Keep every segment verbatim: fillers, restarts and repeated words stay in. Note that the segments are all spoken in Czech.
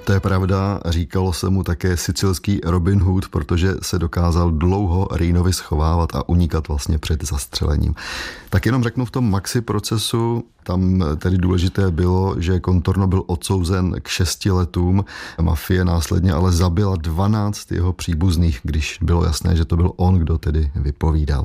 To je pravda, říkalo se mu také sicilský Robin Hood, protože se dokázal dlouho Rinovi schovávat a unikat vlastně před zastřelením. Tak jenom řeknu, v tom Maxi procesu tam tedy důležité bylo, že Contorno byl odsouzen k šesti letům. Mafie následně ale zabila dvanáct jeho příbuzných, když bylo jasné, že to byl on, kdo tedy vypovídal.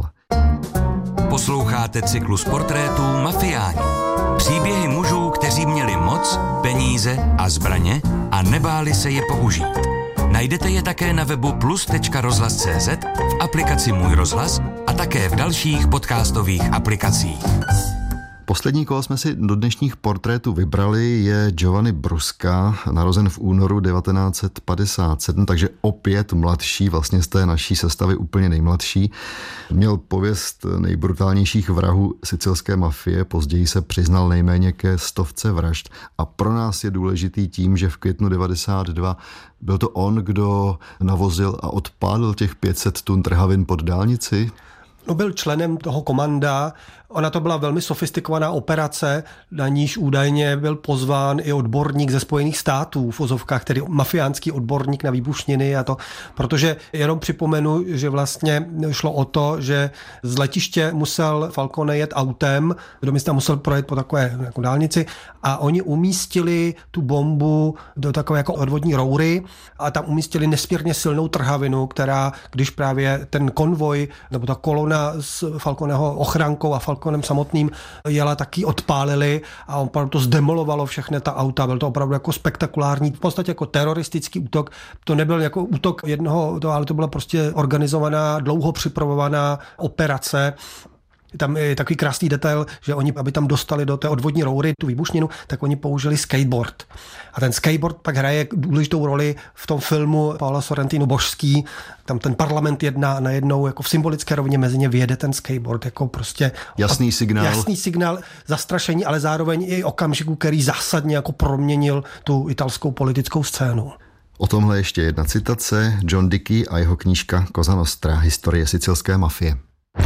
Posloucháte cyklus portrétů Mafiáni. Příběhy mužů, kteří měli moc, peníze a zbraně a nebáli se je použít. Najdete je také na webu plus tečka rozhlas tečka cé zet, v aplikaci Můj rozhlas a také v dalších podcastových aplikacích. Poslední, koho jsme si do dnešních portrétů vybrali, je Giovanni Brusca, narozen v únoru devatenáct set padesát sedm, takže opět mladší, vlastně z té naší sestavy úplně nejmladší. Měl pověst nejbrutálnějších vrahů sicilské mafie, později se přiznal nejméně ke stovce vražd a pro nás je důležitý tím, že v květnu devadesát dva byl to on, kdo navozil a odpálil těch pět set tun trhavin pod dálnici. No, byl členem toho komanda. Ona to byla velmi sofistikovaná operace, na níž údajně byl pozván i odborník ze Spojených států v ozovkách, tedy mafiánský odborník na výbušniny a to, protože jenom připomenu, že vlastně šlo o to, že z letiště musel Falcone jet autem, do města musel projet po takové jako dálnici a oni umístili tu bombu do takové jako odvodní roury a tam umístili nesmírně silnou trhavinu, která, když právě ten konvoj nebo ta kolona s Falconeho ochrankou a Falconem samotným jela, taky odpálili a opravdu to zdemolovalo všechny ta auta. Byl to opravdu jako spektakulární, v podstatě jako teroristický útok. To nebyl jako útok jednoho, ale to byla prostě organizovaná, dlouho připravovaná operace. Tam je takový krásný detail, že oni, aby tam dostali do té odvodní roury tu výbušninu, tak oni použili skateboard. A ten skateboard pak hraje důležitou roli v tom filmu Paola Sorrentino Božský. Tam ten parlament jedná najednou jako v symbolické rovině mezi ně vyjede ten skateboard. Jako prostě jasný signál. Jasný signál zastrašení, ale zároveň i okamžiku, který zásadně jako proměnil tu italskou politickou scénu. O tomhle ještě jedna citace. John Dickey a jeho knížka Cosa Nostra, historie sicilské mafie.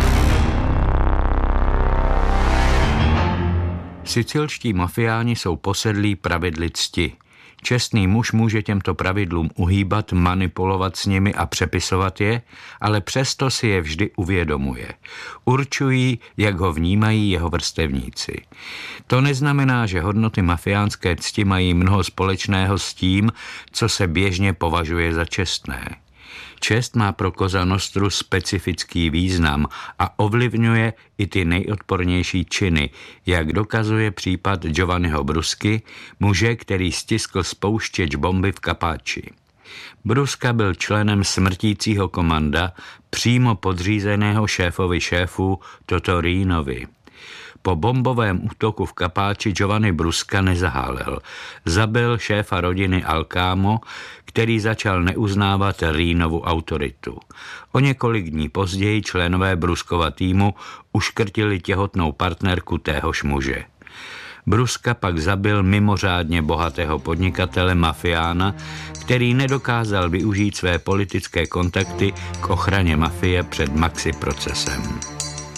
Sicilští mafiáni jsou posedlí pravidly cti. Čestný muž může těmto pravidlům uhýbat, manipulovat s nimi a přepisovat je, ale přesto si je vždy uvědomuje. Určují, jak ho vnímají jeho vrstevníci. To neznamená, že hodnoty mafiánské cti mají mnoho společného s tím, co se běžně považuje za čestné. Čest má pro Cosa Nostru specifický význam a ovlivňuje i ty nejodpornější činy, jak dokazuje případ Giovanniho Brusky, muže, který stiskl spouštěč bomby v Capaci. Brusca byl členem smrtícího komanda, přímo podřízeného šéfovi šéfů Totorinovi. Po bombovém útoku v Capaci Giovanni Brusca nezahálel. Zabil šéfa rodiny Alcamo, který začal neuznávat Rinovu autoritu. O několik dní později členové Bruscova týmu uškrtili těhotnou partnerku téhož muže. Brusca pak zabil mimořádně bohatého podnikatele mafiána, který nedokázal využít své politické kontakty k ochraně mafie před Maxi procesem.